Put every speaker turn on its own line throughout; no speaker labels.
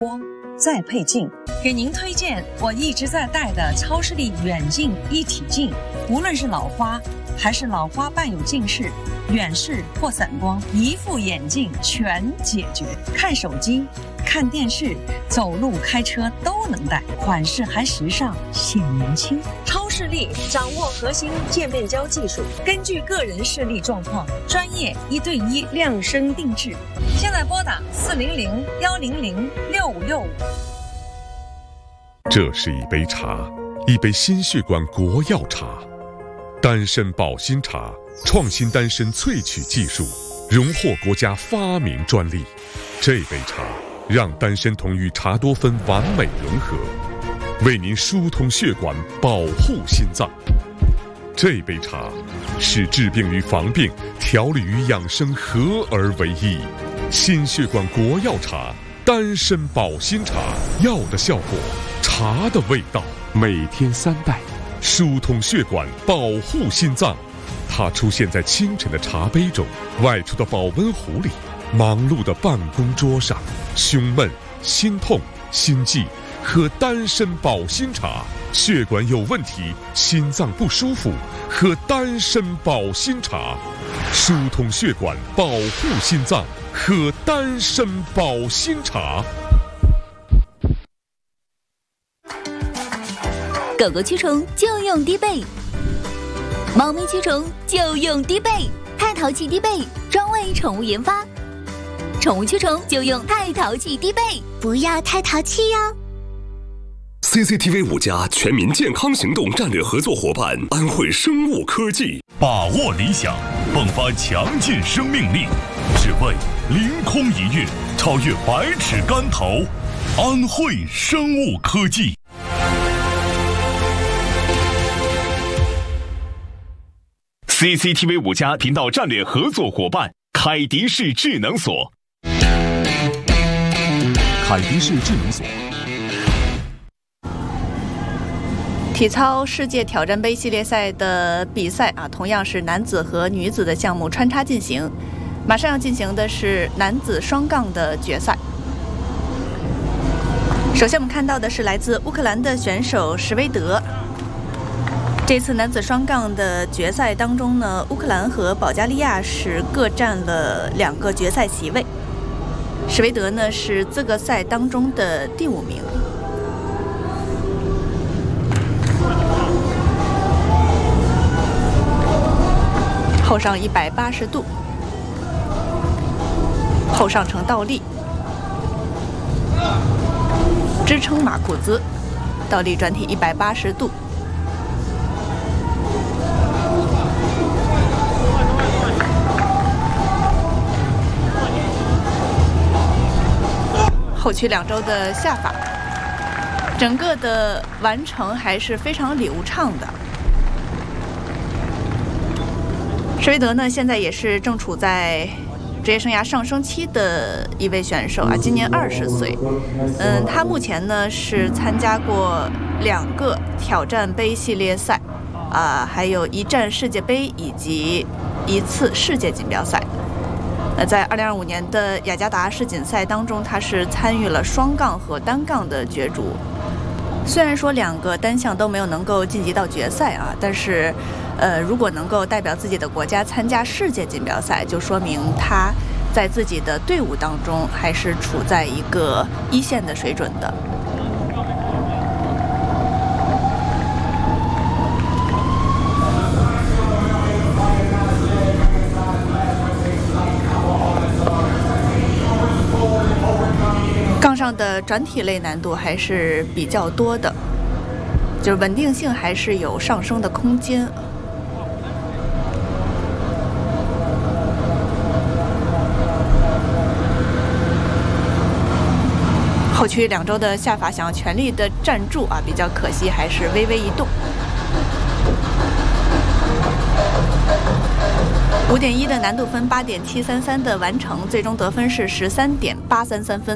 再配镜，给您推荐我一直在戴的超视力远近一体镜。无论是老花还是老花伴有近视、远视或散光，一副眼镜全解决。看手机、看电视、走路、开车都能戴，款式还时尚，显年轻。超视力掌握核心渐变焦技术，根据个人视力状况，专业1对1量身定制。现在拨打400-100-6565。
这是一杯茶，一杯心血管国药茶，丹参保心茶，创新丹参萃取技术，荣获国家发明专利。这杯茶让丹参酮与茶多酚完美融合，为您疏通血管，保护心脏。这杯茶是治病与防病、调理与养生合而为一。心血管国药茶，丹参保心茶，药的效果，茶的味道，每天3袋，疏通血管，保护心脏。它出现在清晨的茶杯中，外出的保温壶里，忙碌的办公桌上。胸闷、心痛、心悸，喝丹参保心茶；血管有问题、心脏不舒服，喝丹参保心茶。疏通血管，保护心脏，喝丹参保心茶。
狗狗驱虫就用低倍，猫咪驱虫就用低倍，太淘气低倍，专为宠物研发。宠物驱虫就用太淘气低倍，不要太淘气哟。
CCTV 5家全民健康行动战略合作伙伴安慧生物科技，
把握理想，迸发强劲生命力，只为凌空一跃，超越百尺竿头。安慧生物科技。CCTV 5家频道战略合作伙伴凯迪士智能锁。凯迪士智能锁。
体操世界挑战杯系列赛的比赛同样是男子和女子的项目穿插进行。马上要进行的是男子双杠的决赛。首先我们看到的是来自乌克兰的选手施维德。这次男子双杠的决赛当中呢，乌克兰和保加利亚是各占了2个决赛席位。施维德呢是资格赛当中的第5名。后上180度，后上呈倒立，支撑马库兹，倒立转体180度，后屈2周的下法，整个的完成还是非常流畅的。施维德呢，现在也是正处在职业生涯上升期的一位选手今年20岁。他目前呢是参加过2个挑战杯系列赛，还有1站世界杯以及1次世界锦标赛。在2025年的雅加达世锦赛当中，他是参与了双杠和单杠的角逐。虽然说2个单项都没有能够晋级到决赛但是如果能够代表自己的国家参加世界锦标赛，就说明他在自己的队伍当中还是处在一个1线的水准的。杠上的转体类难度还是比较多的，就是稳定性还是有上升的空间。后屈2周的下法，想要全力的站住比较可惜，还是微微一动。5.1的难度分，8.733的完成，最终得分是13.833分。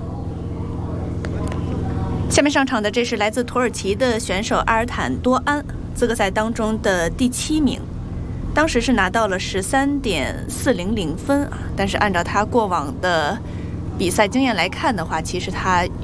下面上场的这是来自土耳其的选手阿尔坦多安，资格赛当中的第7名，当时是拿到了13.400分但是按照他过往的比赛经验来看的话，其实他